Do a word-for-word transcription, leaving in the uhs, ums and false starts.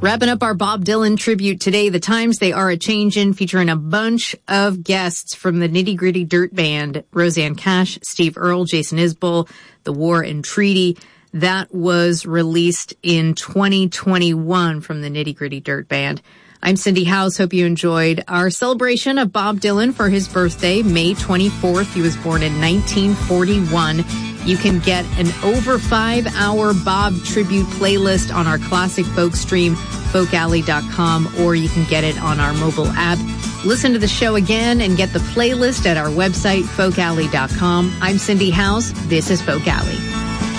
Wrapping up our Bob Dylan tribute today, the times they are a-changin', featuring a bunch of guests from the Nitty Gritty Dirt Band, Rosanne Cash, Steve Earle, Jason Isbell, The War and Treaty. That was released in twenty twenty-one from the Nitty Gritty Dirt Band. I'm Cindy House. Hope you enjoyed our celebration of Bob Dylan for his birthday, May twenty-fourth. He was born in nineteen forty-one. You can get an over five-hour Bob tribute playlist on our classic folk stream, folk alley dot com, or you can get it on our mobile app. Listen to the show again and get the playlist at our website, folk alley dot com. I'm Cindy House. This is Folk Alley.